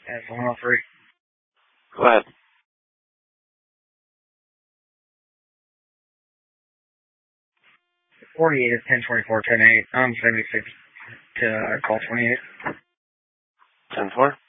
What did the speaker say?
As 103. Go ahead. 48 is 1024, 10-8. I'm 76 to call 28. 10-4?